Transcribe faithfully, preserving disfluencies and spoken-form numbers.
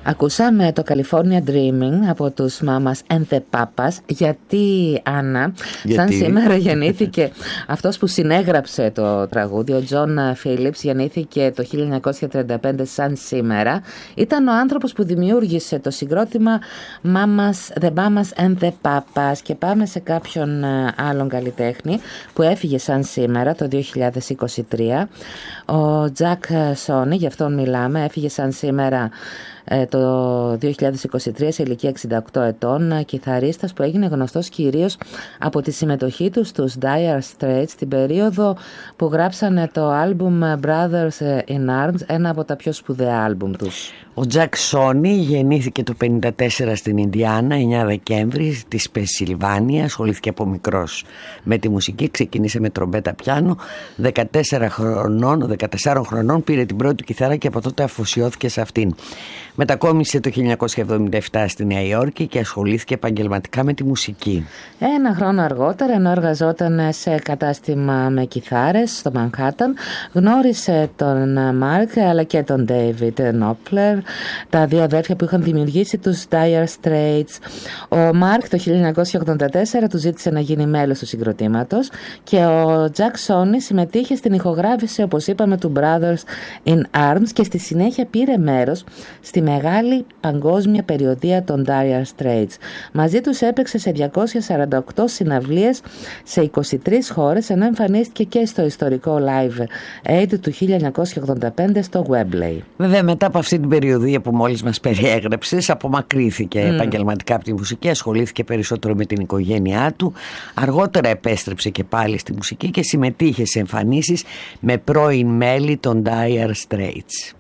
Ακούσαμε το California Dreaming από τους Mamas and the Papas. Γιατί, Άννα, γιατί? σαν σήμερα γεννήθηκε αυτός που συνέγραψε το τραγούδι, ο Τζον Φίλιπς, γεννήθηκε το χίλια εννιακόσια τριάντα πέντε σαν σήμερα. Ήταν ο άνθρωπος που δημιούργησε το συγκρότημα Mamas, The Mamas and the Papas. Και πάμε σε κάποιον άλλον καλλιτέχνη που έφυγε σαν σήμερα το δύο χιλιάδες είκοσι τρία. Ο Τζακ Σόνι, γι' αυτόν μιλάμε, έφυγε σαν σήμερα το δύο χιλιάδες είκοσι τρία σε ηλικία εξήντα οκτώ ετών, κιθαρίστας που έγινε γνωστός κυρίως από τη συμμετοχή του στους Dire Straits την περίοδο που γράψανε το άλμπουμ Brothers in Arms, ένα από τα πιο σπουδαία άλμπουμ τους. Ο Τζακ Σόνι γεννήθηκε το χίλια εννιακόσια πενήντα τέσσερα στην Ινδιάνα, εννέα Δεκέμβρη, της Πενσιλβάνια. Ασχολήθηκε από μικρός με τη μουσική, ξεκίνησε με τρομπέτα πιάνο. δεκατέσσερα χρονών, δεκατεσσάρων χρονών πήρε την πρώτη του κιθάρα και από τότε αφοσιώθηκε σε αυτήν. Μετακόμισε το χίλια εννιακόσια εβδομήντα επτά στη Νέα Υόρκη και ασχολήθηκε επαγγελματικά με τη μουσική. Ένα χρόνο αργότερα, ενώ εργαζόταν σε κατάστημα με κιθάρες στο Μανχάταν, γνώρισε τον Μάρκ αλλά και τον Ντέιβιντ Νόπφλερ, τα δύο αδέρφια που είχαν δημιουργήσει τους Dire Straits. Ο Μάρκ το χίλια εννιακόσια ογδόντα τέσσερα του ζήτησε να γίνει μέλος του συγκροτήματος και ο Τζακ Σόνι συμμετείχε στην ηχογράφηση, όπως είπαμε, του Brothers in Arms και στη συνέχεια πήρε μέρος στη μεγάλη παγκόσμια περιοδεία των Dire Straits. Μαζί τους έπαιξε σε διακόσιες σαράντα οκτώ συναυλίες σε είκοσι τρεις χώρες, ενώ εμφανίστηκε και στο ιστορικό Live Aid του χίλια εννιακόσια ογδόντα πέντε στο Wembley. Βέβαια, μετά από αυτή την περιοδία που μόλις μας περιέγραψες, απομακρύθηκε mm. επαγγελματικά από τη μουσική, ασχολήθηκε περισσότερο με την οικογένειά του. Αργότερα επέστρεψε και πάλι στη μουσική και συμμετείχε σε εμφανίσεις με πρώην μέλη των Dire Straits.